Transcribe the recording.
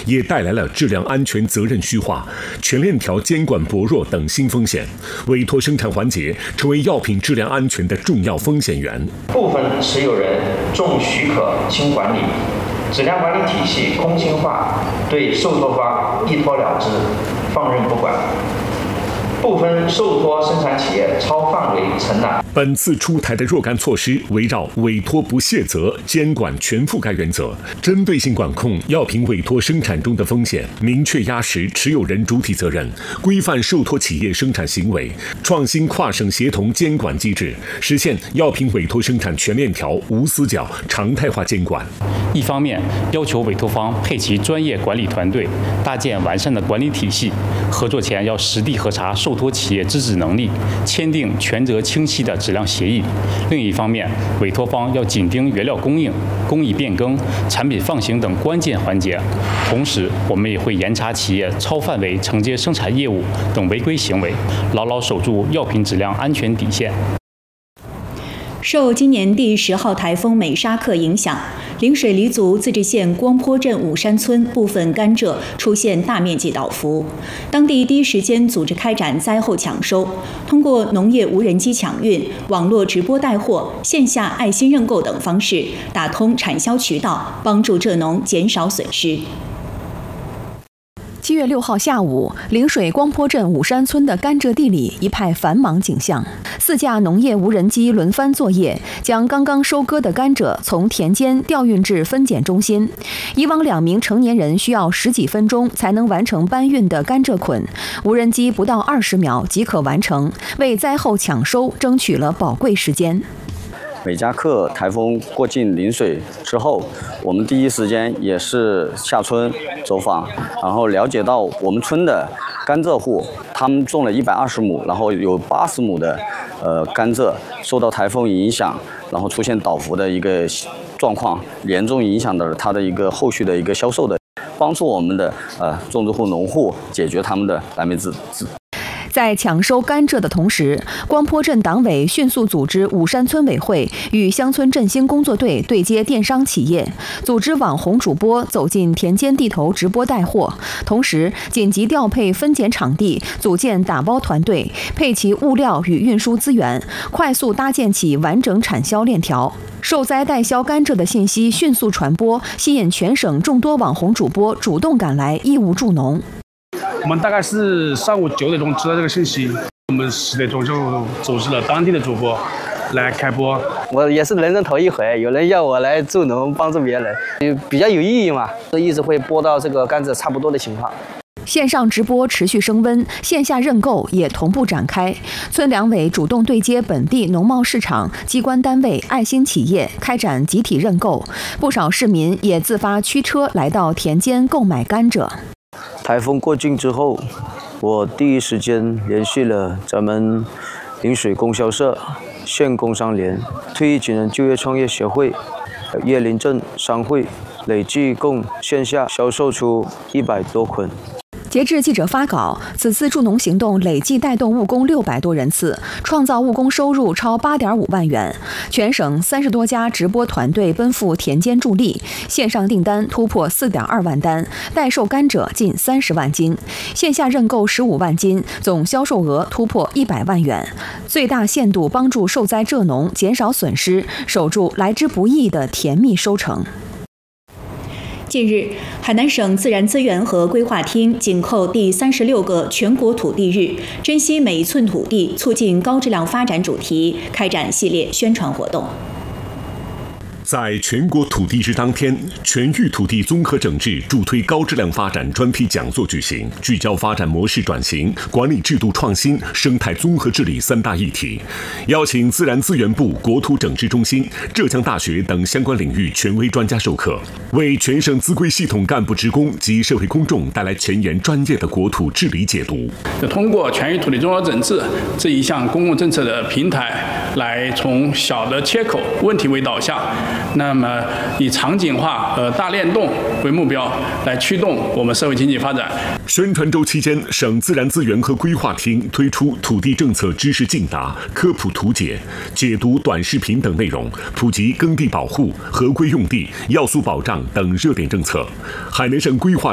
也带来了质量安全责任虚化、全链条监管薄弱等新风险，委托生产环节成为药品质量安全的重要风险源。 部分持有人重许可轻管理，质量管理体系空心化，对受托方一拖了之，放任不管。部分受托生产企业超范围承揽。 本次出台的若干措施围绕委托不卸责、监管全覆盖原则，针对性管控药品委托生产中的风险，明确压实持有人主体责任，规范受托企业生产行为，创新跨省协同监管机制，实现药品委托生产全链条无死角、常态化监管。 一方面，要求委托方配齐专业管理团队，搭建完善的管理体系，合作前要实地核查受托企业资质能力，签订权责清晰的质量协议。另一方面，委托方要紧盯原料供应、工艺变更、产品放行等关键环节。同时，我们也会严查企业超范围承接生产业务等违规行为，牢牢守住药品质量安全底线。 受今年第10号台风美沙克影响，陵水黎族自治县光坡镇五山村部分甘蔗出现大面积倒伏，当地第一时间组织开展灾后抢收，通过农业无人机抢运、网络直播带货、线下爱心认购等方式，打通产销渠道，帮助蔗农减少损失。 7月6号下午，陵水光坡镇五山村的甘蔗地里一派繁忙景象，4架农业无人机轮番作业，将刚刚收割的甘蔗从田间调运至分拣中心。以往2名成年人需要10几分钟才能完成搬运的甘蔗捆，无人机不到20秒即可完成，为灾后抢收争取了宝贵时间。 美加克台风过境陵水之后，我们第一时间也是下村走访，然后了解到我们村的甘蔗户，他们种了120亩，然后有80亩的甘蔗受到台风影响，然后出现倒伏的一个状况，严重影响到了它的一个后续的一个销售的，帮助我们的种植户农户解决他们的燃眉之急。 在抢收甘蔗的同时，光坡镇党委迅速组织五山村委会与乡村振兴工作队对接电商企业，组织网红主播走进田间地头直播带货，同时紧急调配分拣场地，组建打包团队，配齐物料与运输资源，快速搭建起完整产销链条。受灾代销甘蔗的信息迅速传播，吸引全省众多网红主播主动赶来义务助农。 我们大概是上午9点钟知道这个信息，我们10点钟就组织了当地的主播来开播。 我也是人生头一回，有人要我来助农帮助别人，比较有意义嘛，一直会播到这个甘蔗差不多的情况。 线上直播持续升温，线下认购也同步展开。村两委主动对接本地农贸市场、机关单位、爱心企业，开展集体认购。不少市民也自发驱车来到田间购买甘蔗。 台风过境之后，我第一时间联系了咱们陵水供销社、县工商联、退役军人就业创业协会、叶林镇商会，累计共线下销售出100多捆。 截至记者发稿，此次助农行动累计带动务工600多人次，创造务工收入超8.5万元。全省30多家直播团队奔赴田间助力，线上订单突破4.2万单，代售甘蔗近30万斤，线下认购15万斤，总销售额突破100万元，最大限度帮助受灾蔗农减少损失，守住来之不易的甜蜜收成。 近日，海南省自然资源和规划厅紧扣第36个全国土地日，珍惜每一寸土地，促进高质量发展主题，开展系列宣传活动。 在全国土地日当天，全域土地综合整治助推高质量发展专题讲座举行，聚焦发展模式转型、管理制度创新、生态综合治理3大议题，邀请自然资源部、国土整治中心、浙江大学等相关领域权威专家授课，为全省资规系统干部职工及社会公众带来前沿专业的国土治理解读。 通过全域土地综合整治这一项公共政策的平台，来从小的切口、问题为导向，那么以场景化和大联动为目标，来驱动我们社会经济发展。 宣传周期间，省自然资源和规划厅推出土地政策知识竞答、科普图解、解读短视频等内容，普及耕地保护、合规用地、要素保障等热点政策。海南省规划